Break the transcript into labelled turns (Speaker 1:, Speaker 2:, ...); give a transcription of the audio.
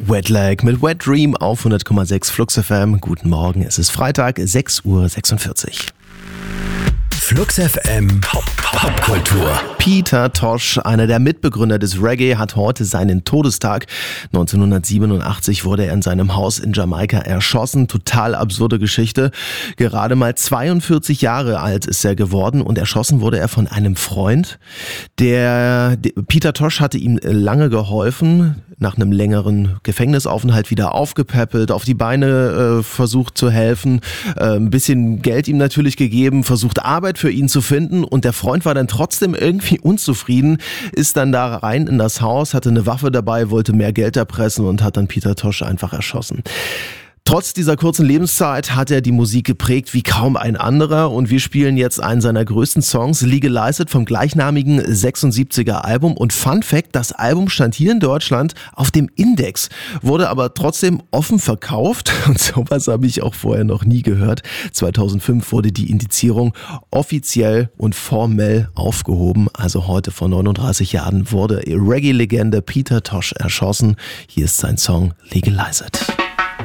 Speaker 1: Wet Leg mit Wet Dream auf 100,6 Flux FM. Guten Morgen, es ist Freitag, 6:46 Uhr.
Speaker 2: Flux FM Popkultur.
Speaker 1: Peter Tosh, einer der Mitbegründer des Reggae, hat heute seinen Todestag. 1987 wurde er in seinem Haus in Jamaika erschossen. Total absurde Geschichte. Gerade mal 42 Jahre alt ist er geworden und erschossen wurde er von einem Freund. Peter Tosh hatte ihm lange geholfen, nach einem längeren Gefängnisaufenthalt wieder aufgepäppelt, auf die Beine versucht zu helfen, ein bisschen Geld ihm natürlich gegeben, versucht Arbeit für ihn zu finden, und der Freund war dann trotzdem irgendwie unzufrieden, ist dann da rein in das Haus, hatte eine Waffe dabei, wollte mehr Geld erpressen und hat dann Peter Tosh einfach erschossen. Trotz dieser kurzen Lebenszeit hat er die Musik geprägt wie kaum ein anderer, und wir spielen jetzt einen seiner größten Songs, Legalize It, vom gleichnamigen 76er Album. Und Fun Fact, das Album stand hier in Deutschland auf dem Index, wurde aber trotzdem offen verkauft, und sowas habe ich auch vorher noch nie gehört. 2005 wurde die Indizierung offiziell und formell aufgehoben, also heute vor 39 Jahren wurde Reggae-Legende Peter Tosh erschossen. Hier ist sein Song Legalize It.